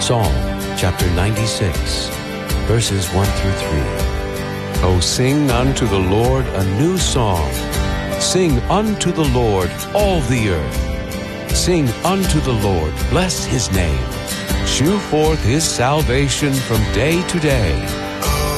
Psalm chapter 96, verses 1 through 3. O sing unto the Lord a new song. Sing unto the Lord all the earth. Sing unto the Lord, bless his name. Shew forth his salvation from day to day.